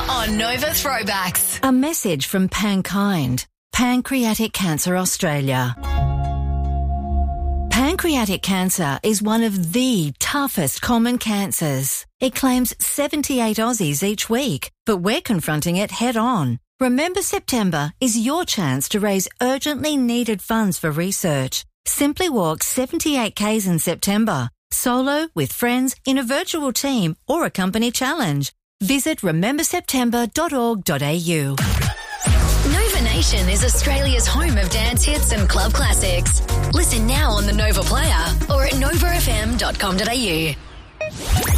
on Nova Throwbacks. A message from Pankind, Pancreatic Cancer Australia. Pancreatic cancer is one of the toughest common cancers. It claims 78 Aussies each week, but we're confronting it head on. Remember September is your chance to raise urgently needed funds for research. Simply walk 78 Ks in September, solo, with friends, in a virtual team or a company challenge. Visit rememberseptember.org.au. Nova Nation is Australia's home of dance hits and club classics. Listen now on the Nova Player or at novafm.com.au.